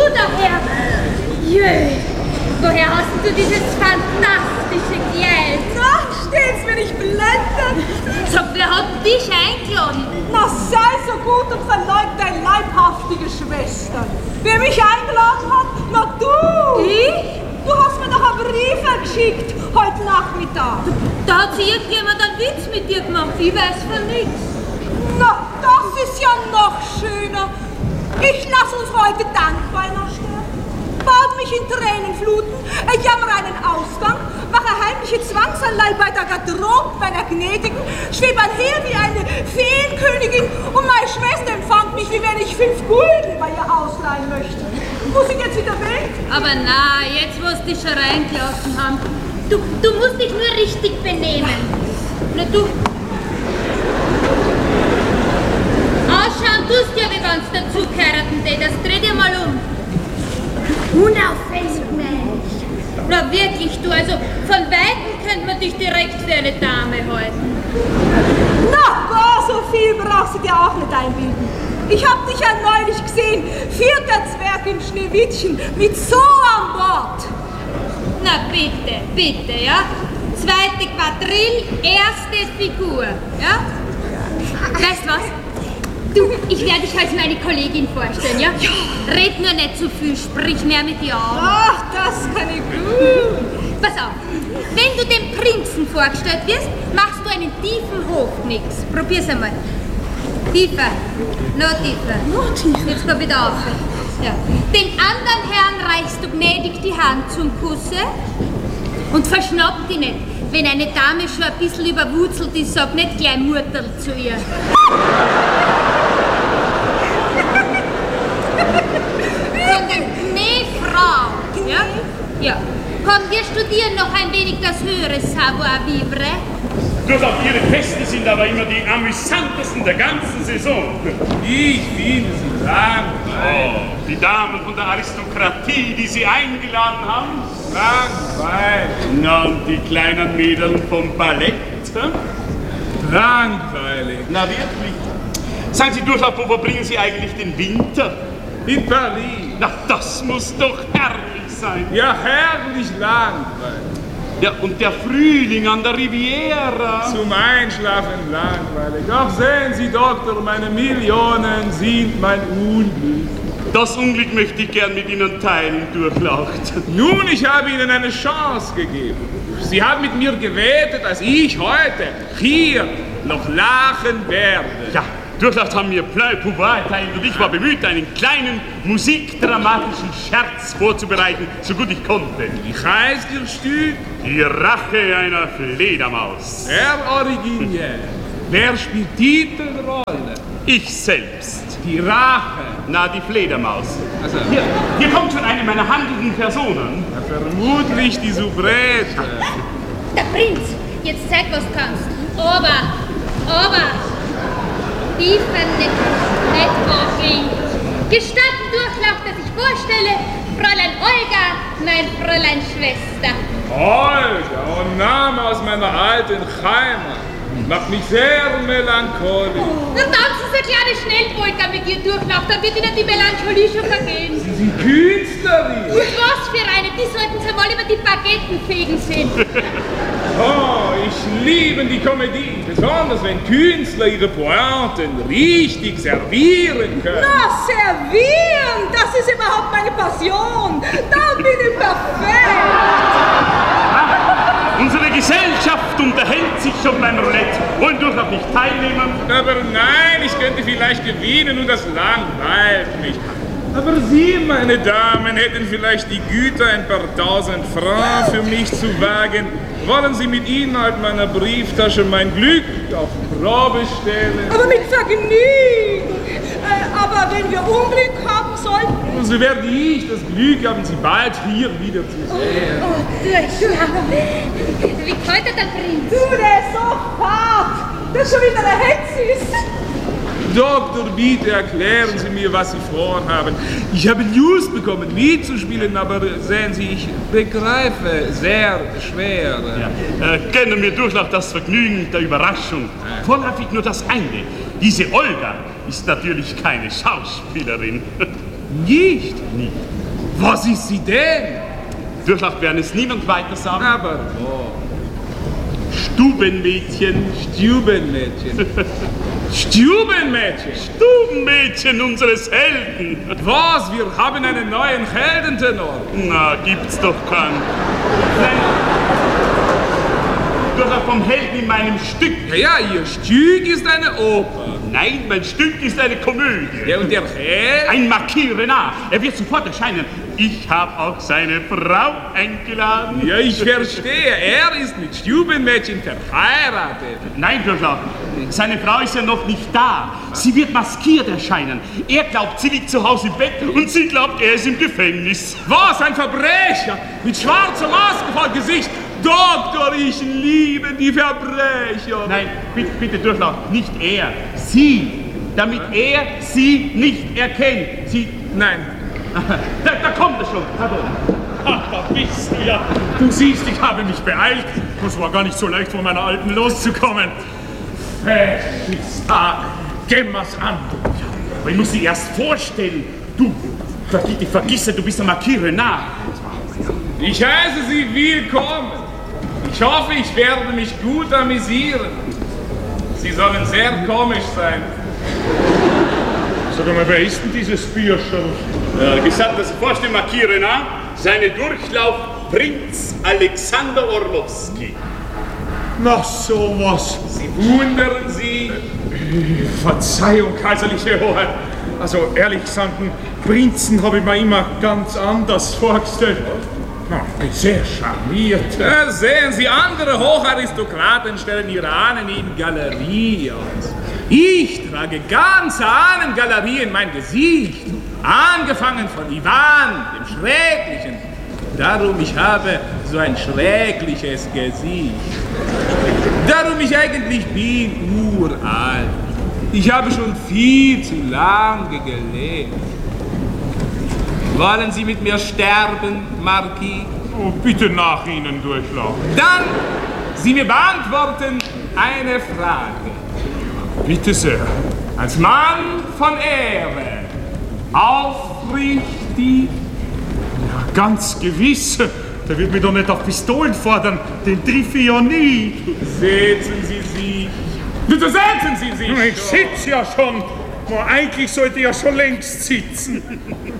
daher? Jö, woher hast du dieses fantastische Geld? Na, steht's mir nicht blendend? Sag, wer hat dich eingeladen? Na, sei so gut und verleug deine leibhaftige Schwester. Wer mich eingeladen hat? Na, du! Ich? Du hast mir doch einen Brief geschickt, heute Nachmittag. Da hat sich irgendjemand einen Witz mit dir gemacht, ich weiß von nichts. Na, das ist ja noch schöner. Ich lasse uns heute dankbar stehen. Bald mich in Tränen fluten, ich jammer einen Ausgang, mache heimliche Zwangsanleihe bei der Garderobe meiner Gnädigen, schwebe einher wie eine Feenkönigin und meine Schwester empfand mich, wie wenn ich 5 Gulden bei ihr ausleihen möchte. Muss ich jetzt wieder weg? Aber na, jetzt wo sie dich schon reingelassen haben, du musst dich nur richtig benehmen. Na du... Ausschauen tust ja, wie wenn's dazu geheiraten tätest. Dreh dir mal um. Unauffällig, Mensch. Na wirklich, du, also von Weitem könnte man dich direkt für eine Dame halten. Na, gar so viel brauchst du dir auch nicht einbilden. Ich hab dich ja neulich gesehen, 4. Zwerg in Schneewittchen, mit so an Bord. Na bitte, bitte, ja? 2. Quadrille, 1. Figur, ja? Weißt du was? Du, ich werde dich als meine Kollegin vorstellen, ja? Ja. Red nur nicht zu viel, sprich mehr mit dir auf. Ach, das kann ich gut. Pass auf, wenn du dem Prinzen vorgestellt wirst, machst du einen tiefen Hochknicks. Probier's einmal. Tiefer, noch tiefer. Noch tiefer. Jetzt komm wieder auf. Ja. Den anderen Herrn reichst du gnädig die Hand zum Kusse und verschnapp die nicht. Wenn eine Dame schon ein bisschen überwurzelt ist, sag nicht gleich Murterl zu ihr. Sondern Kneefrau. Ja? Ja. Komm, wir studieren noch ein wenig das höhere Savoir-vivre. Durchaus Ihre Feste sind aber immer die amüsantesten der ganzen Saison. Ich finde sie langweilig. Oh, die Damen von der Aristokratie, die Sie eingeladen haben. Langweilig. Na, und die kleinen Mädel vom Ballett. Langweilig. Na, wirklich. Sagen Sie durchaus, wo verbringen Sie eigentlich den Winter? In Paris. Na, das muss doch herrlich sein. Ja, herrlich langweilig. Ja, und der Frühling an der Riviera. Zum Einschlafen langweilig. Doch sehen Sie, Doktor, meine Millionen sind mein Unglück. Das Unglück möchte ich gern mit Ihnen teilen, Durchlaucht. Nun, ich habe Ihnen eine Chance gegeben. Sie haben mit mir gewettet, dass ich heute hier noch lachen werde. Ja, Durchlaucht haben mir Plein Pouvoir erteilt und ich war bemüht, einen kleinen musikdramatischen Scherz vorzubereiten, so gut ich konnte. Wie heißt Ihr Stück? Die Rache einer Fledermaus. Sehr originell. Wer spielt Titelrolle? Ich selbst. Die Rache. Na, die Fledermaus. Also, Hier kommt schon eine meiner handelnden Personen. vermutlich die Soubrette. Der Prinz, jetzt zeig, was du kannst. Aber, tiefer nicht wackeln. Gestatten Durchlaucht, dass ich vorstelle, Fräulein Olga, mein Fräulein Schwester. Olga, ein Name aus meiner alten Heimat. Macht mich sehr melancholisch. Dann tanzen Sie eine kleine Schnellpolka mit ihr Durchlaucht, dann wird Ihnen die Melancholie schon vergehen. Sie sind Künstlerin. Und was für eine, die sollten Sie mal über die Baguetten fegen sehen. Oh, ich liebe die Komödie. Besonders wenn Künstler ihre Pointen richtig servieren können. Na, servieren, das ist überhaupt meine Passion. Da bin ich perfekt. Unsere Gesellschaft unterhält sich schon beim Roulette. Wollen Durchlaucht nicht teilnehmen? Aber nein, ich könnte vielleicht gewinnen und das langweilt mich. Aber Sie, meine Damen, hätten vielleicht die Güte, ein paar tausend Francs für mich zu wagen. Wollen Sie mit Inhalt meiner Brieftasche mein Glück auf Probe stellen? Aber mit Vergnügen. Aber wenn wir Unglück haben sollten... So werde ich das Glück haben, Sie bald hier wieder zu sehen. Oh, Durchlaucht. Wie kalt der Prinz? Du, der ist so hart. Der ist schon wieder der Hetz ist. Doktor, bitte erklären Sie mir, was Sie vorhaben. Ich habe Lust bekommen, mitzuspielen, aber sehen Sie, ich begreife sehr schwer. Ja. Gönnen wir Durchlaucht das Vergnügen der Überraschung. Vorläufig nur das eine. Diese Olga ist natürlich keine Schauspielerin. Nicht? Was ist sie denn? Durchlaucht werden es niemand weiter sagen. Aber wo? Stubenmädchen. Stubenmädchen. Stubenmädchen. Stubenmädchen unseres Helden. Was? Wir haben einen neuen Heldentenor. Na, gibt's doch keinen. Nein. Durchlaucht vom Helden in meinem Stück. Ja, Ihr Stück ist eine Oper. Nein, mein Stück ist eine Komödie. Ja, und der Held? Ein Marquis Renard. Er wird sofort erscheinen. Ich habe auch seine Frau eingeladen. Ja, ich verstehe. Er ist mit Stubenmädchen verheiratet. Nein, Durchlaucht. Seine Frau ist ja noch nicht da. Sie wird maskiert erscheinen. Er glaubt, sie liegt zu Hause im Bett und sie glaubt, er ist im Gefängnis. Was? Ein Verbrecher? Mit schwarzer Maske vor Gesicht? Doktor, ich liebe die Verbrecher. Nein, bitte Durchlaucht. Nicht er. Sie. Damit er sie nicht erkennt. Sie... Nein. Da kommt er schon. Pardon. Ach, da bist du ja. Du siehst, ich habe mich beeilt. Das war gar nicht so leicht, von meiner Alten loszukommen. Tag, gemmers an. Aber ich muss sie erst vorstellen. Du, vergiss, du bist der Marquis Renard. Ich heiße Sie willkommen. Ich hoffe, ich werde mich gut amüsieren. Sie sollen sehr komisch sein. Sag mal, wer ist denn dieses Bierchen? Gesagt, dass ich vorstelle, Marquis Renard, seine Durchlauf Prinz Alexander Orlowski. Na, sowas. Sie wundern Sie. Verzeihung, kaiserliche Hoheit. Also, ehrlich gesagt, einen Prinzen habe ich mir immer ganz anders vorgestellt. Na, bin sehr charmiert. Ja, sehen Sie, andere Hocharistokraten stellen ihre Ahnen in Galerie aus. Ich trage ganze Ahnengalerie in mein Gesicht. Angefangen von Ivan, dem Schrecklichen. Darum, ich habe so ein schreckliches Gesicht. Darum, ich eigentlich bin uralt. Ich habe schon viel zu lange gelebt. Wollen Sie mit mir sterben, Marquis? Oh, bitte nach Ihnen durchlaufen. Dann, Sie mir beantworten eine Frage. Bitte sehr. Als Mann von Ehre, aufrichtig? Ja, ganz gewiss. Der wird mich doch nicht auf Pistolen fordern. Den triff ich ja nie. Setzen Sie sich. Bitte setzen Sie sich. Ich sitze ja schon. Eigentlich sollte ich ja schon längst sitzen.